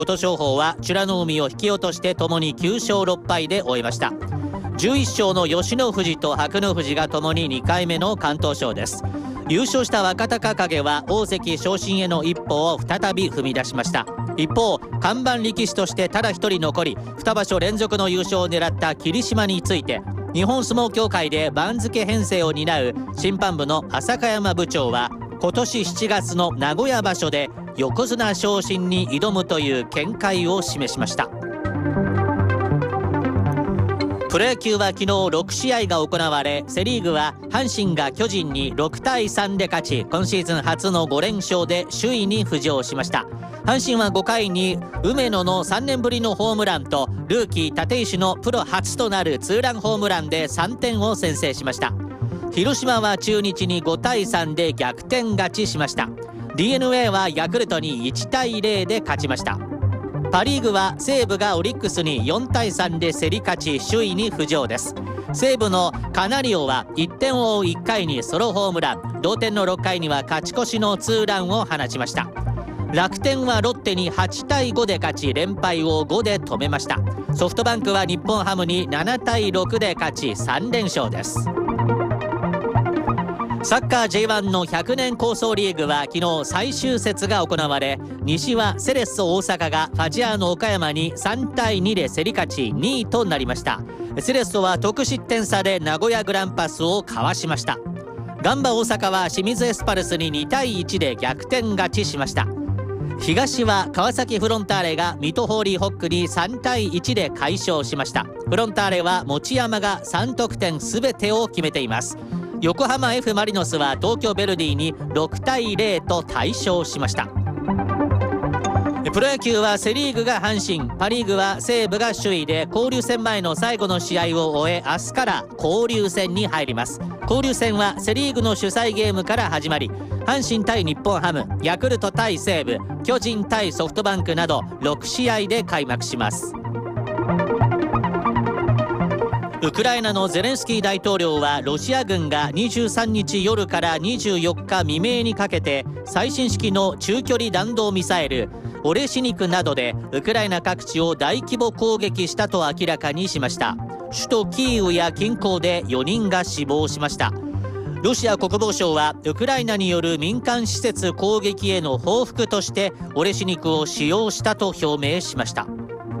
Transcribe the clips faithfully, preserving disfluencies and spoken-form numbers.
琴勝峰は美ノ海を引き落としてともにきゅうしょうろっぱいで終えました。じゅういっしょうの吉野富士と伯乃富士がともににかいめの敢闘賞です。優勝した若隆景は大関昇進への一歩を再び踏み出しました。一方、看板力士としてただ一人残りにばしょ連続の優勝を狙った霧島について、日本相撲協会で番付編成を担う審判部の浅香山部長は、今年しちがつの名古屋場所で横綱昇進に挑むという見解を示しました。プロ野球は昨日ろくしあいが行われ、セ・リーグは阪神が巨人にろくたいさんで勝ち、今シーズン初のごれんしょうで首位に浮上しました。阪神はごかいに梅野のさんねんぶりのホームランとルーキー立石のプロ初となるツーランホームランでさんてんを先制しました。広島は中日にごたいさんで逆転勝ちしました。 ディーエヌエー はヤクルトにいちたいゼロで勝ちました。パ・リーグは西武がオリックスによんたいさんで競り勝ち首位に浮上です。西武のカナリオはいってんを追ういっかいにソロホームラン、同点のろっかいには勝ち越しのツーランを放ちました。楽天はロッテにはちたいごで勝ち、連敗をごで止めました。ソフトバンクは日本ハムにななたいろくで勝ちさんれんしょうです。サッカー ジェイワン のひゃくねん構想リーグは昨日最終節が行われ、西はセレッソ大阪がファジアーノ岡山にさんたいにで競り勝ちにいとなりました。セレッソは得失点差で名古屋グランパスをかわしました。ガンバ大阪は清水エスパルスににたいいちで逆転勝ちしました。東は川崎フロンターレが水戸ホーリーホックにさんたいいちで快勝しました。フロンターレは持山がさんとくてんすべてを決めています。横浜 F マリノスは東京ヴェルディにろくたいゼロと大勝しました。プロ野球はセ・リーグが阪神、パ・リーグは西武が首位で、交流戦前の最後の試合を終え明日から交流戦に入ります。交流戦はセ・リーグの主催ゲームから始まり、阪神対日本ハム、ヤクルト対西武、巨人対ソフトバンクなどろくしあいで開幕します。ウクライナのゼレンスキー大統領は、ロシア軍がにじゅうさんにち夜からにじゅうよっか未明にかけて最新式の中距離弾道ミサイルオレシニクなどでウクライナ各地を大規模攻撃したと明らかにしました。首都キーウや近郊でよにんが死亡しました。ロシア国防省はウクライナによる民間施設攻撃への報復としてオレシニクを使用したと表明しました。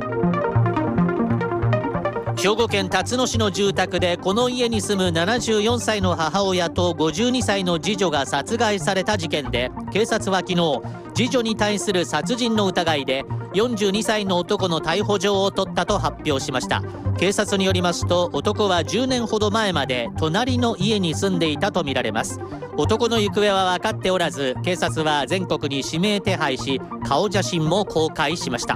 兵庫県辰野市の住宅でこの家に住むななじゅうよんさいの母親とごじゅうにさいの次女が殺害された事件で、警察は昨日次女に対する殺人の疑いでよんじゅうにさいの男の逮捕状を取ったと発表しました。警察によりますと、男はじゅうねんほど前まで隣の家に住んでいたとみられます。男の行方は分かっておらず、警察は全国に指名手配し顔写真も公開しました。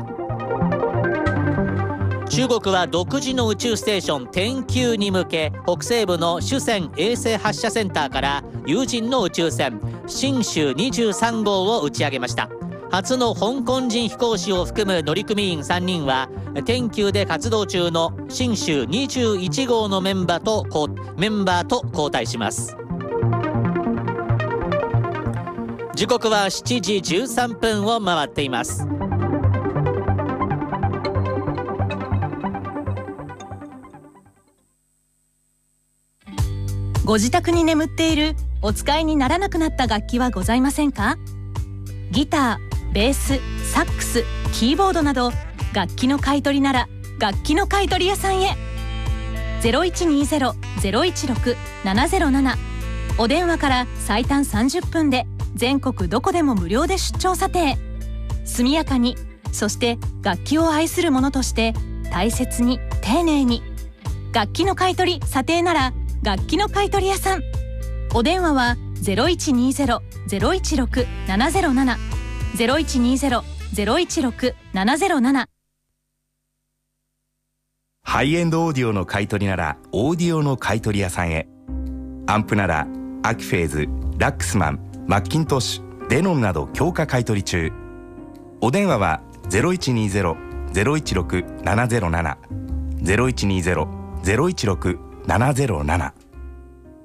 中国は独自の宇宙ステーション天宮に向け、北西部の酒泉衛星発射センターから有人の宇宙船神舟にじゅうさんごうを打ち上げました。初の香港人飛行士を含む乗組員さんにんは天宮で活動中の神舟にじゅういちごうのメンバーとメンバーと交代します。時刻はしちじじゅうさんぷんを回っています。 ご自宅に眠っているお使いにならなくなった楽器はございませんか？ギター、ベース、サックス、キーボードなど楽器の買い取りなら楽器の買い取り屋さんへ。 ゼロいちにゼロ ゼロいちろく ななゼロなな お電話から最短さんじゅっぷんで全国どこでも無料で出張査定。速やかに、そして楽器を愛する者として大切に丁寧に。楽器の買い取り査定なら楽器の買い取り屋さん。お電話は ゼロいちにゼロ ゼロいちろく ななゼロなな ゼロいちにゼロ ゼロいちろく ななゼロなな。 ハイエンドオーディオの買い取りならオーディオの買い取り屋さんへ。アンプならアキフェーズ、ラックスマン、マッキントッシュ、デノンなど強化買い取り中。お電話は ゼロいちにゼロ ゼロいちろく ななゼロなな ゼロいちにゼロ ゼロいちろく ななゼロなな。